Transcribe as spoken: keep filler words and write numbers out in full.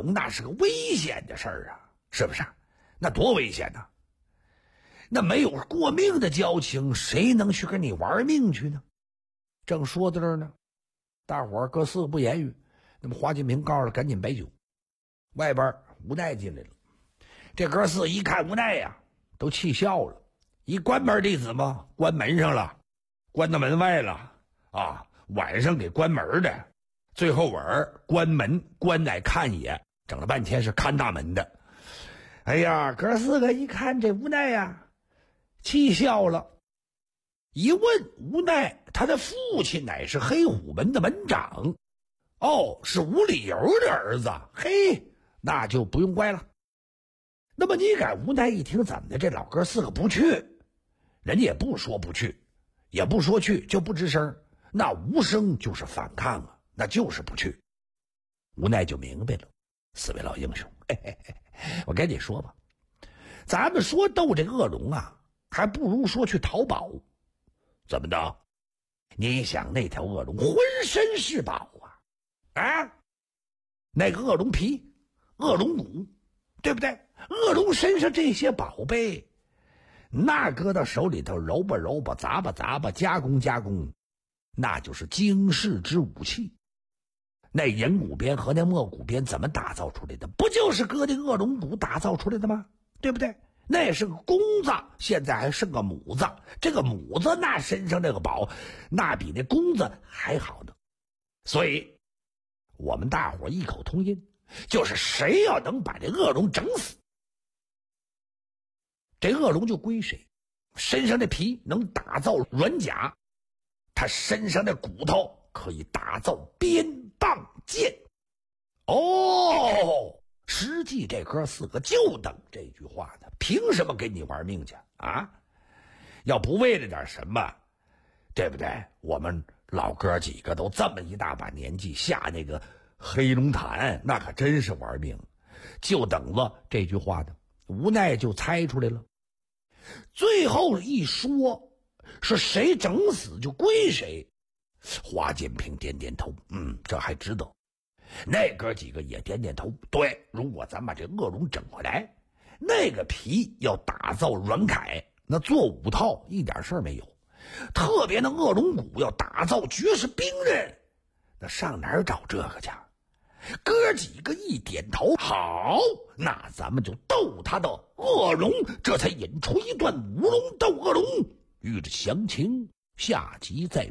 龙那是个危险的事儿啊，是不是？那多危险呐！那没有过命的交情，谁能去跟你玩命去呢？正说到这儿呢，大伙儿哥四个不言语。那么华金平告诉了赶紧摆酒，外边无奈进来了。这哥四一看无奈呀，都气笑了。一关门弟子嘛，关门上了，关到门外了啊！晚上给关门的，最后尾关门关乃看也，整了半天是看大门的。哎呀，哥四个一看这无奈呀，气笑了。一问无奈，他的父亲乃是黑虎门的门长，哦，是无理由的儿子。嘿，那就不用怪了。那么你敢无奈一听怎么的，这老哥四个不去，人家也不说不去，也不说去，就不吱声，那无声就是反抗啊，那就是不去。无奈就明白了，四位老英雄，嘿嘿嘿，我跟你说吧，咱们说斗这恶龙啊，还不如说去淘宝。怎么的？你想那条恶龙浑身是宝啊，啊，那个恶龙皮、恶龙骨，对不对？恶龙身上这些宝贝，那搁到手里头揉吧揉吧、砸吧砸吧、加工加工，那就是惊世之武器。那银骨鞭和那墨骨鞭怎么打造出来的？不就是搁那恶龙骨打造出来的吗？对不对？那也是个公子，现在还剩个母子。这个母子那身上这个宝，那比那公子还好呢。所以我们大伙异口同音，就是谁要能把这恶龙整死，这恶龙就归谁。身上的皮能打造软甲，他身上的骨头可以打造鞭棒剑。哦，实际这哥四个就等这句话呢，凭什么跟你玩命去啊？要不为了点什么，对不对？我们老哥几个都这么一大把年纪，下那个黑龙潭那可真是玩命，就等了这句话呢。无奈就猜出来了，最后一说是谁整死就归谁。华建平点点头，嗯，这还值得。那哥几个也点点头，对，如果咱把这恶龙整回来，那个皮要打造软铠，那做五套一点事儿没有。特别那恶龙骨要打造绝世兵刃，那上哪儿找这个去？哥几个一点头，好，那咱们就斗他的恶龙，这才引出一段舞龙斗恶龙。欲知详情，下集再说。